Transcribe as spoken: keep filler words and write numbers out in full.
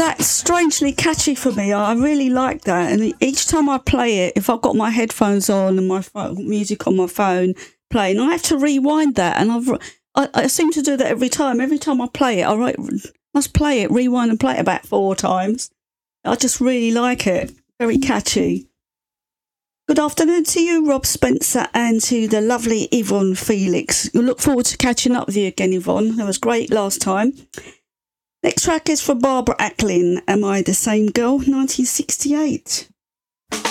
that's strangely catchy for me. I really like that. And each time I play it, if I've got my headphones on and my phone, music on my phone playing, I have to rewind that. And I've, I, I seem to do that every time. Every time I play it, I write, must play it, rewind and play it about four times. I just really like it. Very catchy. Good afternoon to you, Rob Spencer, and to the lovely Yvonne Felix. We look forward to catching up with you again, Yvonne. That was great last time. Next track is for Barbara Acklin, Am I the Same Girl, nineteen sixty-eight.